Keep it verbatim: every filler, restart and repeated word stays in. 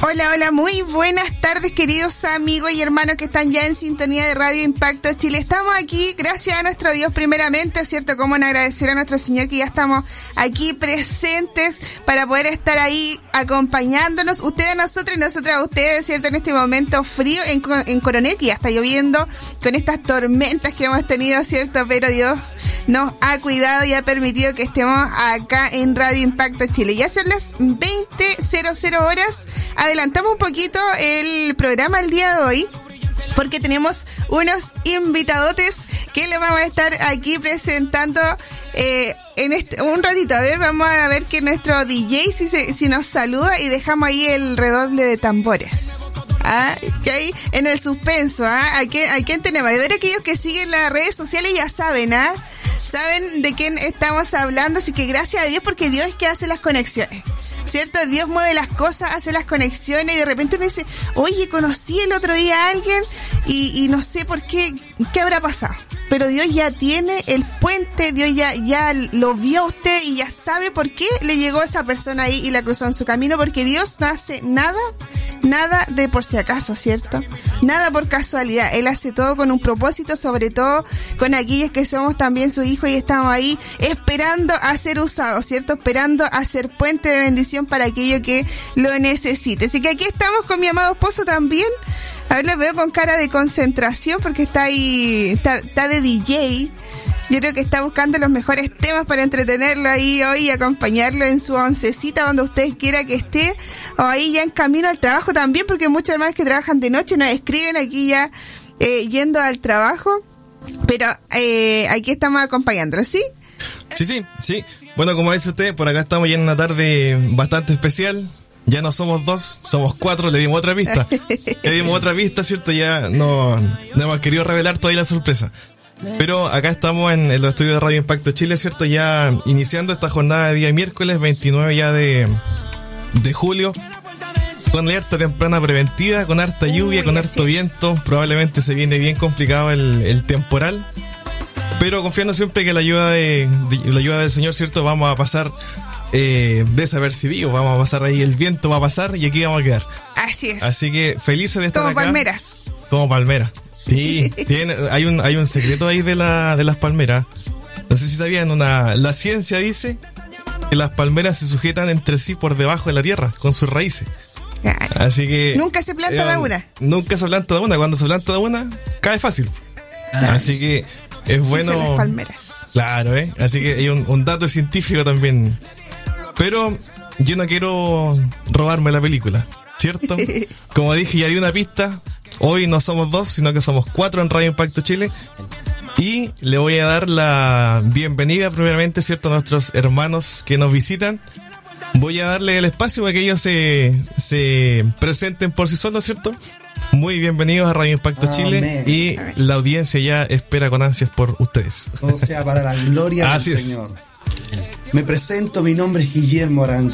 Hola, hola, muy buenas tardes, queridos amigos y hermanos que están ya en sintonía de Radio Impacto Chile. Estamos aquí, gracias a nuestro Dios primeramente, ¿cierto? Como en agradecer a nuestro Señor que ya estamos aquí presentes para poder estar ahí acompañándonos, ustedes a nosotros y nosotros a ustedes, ¿cierto? En este momento frío en, en Coronel, que ya está lloviendo con estas tormentas que hemos tenido, ¿cierto? Pero Dios nos ha cuidado y ha permitido que estemos acá en Radio Impacto Chile. Ya son las veinte horas. Adelantamos un poquito el programa el día de hoy porque tenemos unos invitadotes que les vamos a estar aquí presentando eh, en este un ratito. A ver, vamos a ver que nuestro D J si, se, si nos saluda y dejamos ahí el redoble de tambores. Ah, que ahí en el suspenso, ¿ah? ¿A quién, a quién tenemos? De ver aquellos que siguen las redes sociales ya saben, ¿ah? Saben de quién estamos hablando, así que gracias a Dios porque Dios es que hace las conexiones. ¿Cierto? Dios mueve las cosas, hace las conexiones y de repente uno dice, oye, conocí el otro día a alguien y, y no sé por qué, qué habrá pasado. Pero Dios ya tiene el puente, Dios ya, ya lo vio a usted y ya sabe por qué le llegó esa persona ahí y la cruzó en su camino, porque Dios no hace nada, nada de por si acaso, ¿cierto? Nada por casualidad. Él hace todo con un propósito, sobre todo con aquellos que somos también sus hijos y estamos ahí esperando a ser usados, ¿cierto? Esperando a ser puente de bendición para aquello que lo necesite. Así que aquí estamos con mi amado esposo también. A ver, lo veo con cara de concentración porque está ahí, está, está de D J. Yo creo que está buscando los mejores temas para entretenerlo ahí hoy y acompañarlo en su oncecita donde ustedes quiera que esté, o ahí ya en camino al trabajo también, porque muchos hermanos que trabajan de noche nos escriben aquí ya eh, yendo al trabajo, pero eh, aquí estamos acompañándolo, ¿sí? Sí, sí, sí. Bueno, como dice usted, por acá estamos ya en una tarde bastante especial. Ya no somos dos, somos cuatro, le dimos otra pista. Le dimos otra pista, ¿cierto? Ya no, no hemos querido revelar todavía la sorpresa. Pero acá estamos en, en los estudios de Radio Impacto Chile, ¿cierto? Ya iniciando esta jornada de día miércoles veintinueve ya de, de julio. Con harta temprana preventiva, con harta lluvia, con harto viento. Probablemente se viene bien complicado el, el temporal. Pero confiando siempre que la ayuda de, de la ayuda del Señor, ¿cierto? Vamos a pasar eh, desapercibidos, vamos a pasar ahí, el viento va a pasar y aquí vamos a quedar. Así es. Así que felices de estar Como acá. Como palmeras. Como palmeras. Sí, tiene, hay un hay un secreto ahí de la de las palmeras. No sé si sabían, una la ciencia dice que las palmeras se sujetan entre sí por debajo de la tierra con sus raíces. Así que nunca se planta eh, de una. Nunca se planta de una. Cuando se planta de una, cae fácil. Ah, Así que es bueno. Sí, las palmeras. Claro, ¿eh? Así que hay un, un dato científico también. Pero yo no quiero robarme la película, ¿cierto? Como dije, ya di una pista. Hoy no somos dos, sino que somos cuatro en Radio Impacto Chile. Y le voy a dar la bienvenida primeramente, ¿cierto?, a nuestros hermanos que nos visitan. Voy a darle el espacio para que ellos se, se presenten por sí solos, ¿cierto? Muy bienvenidos a Radio Impacto Amén. Chile. Y Amén. La audiencia ya espera con ansias por ustedes. O sea, para la gloria del Señor. Me presento, mi nombre es Guillermo Aranz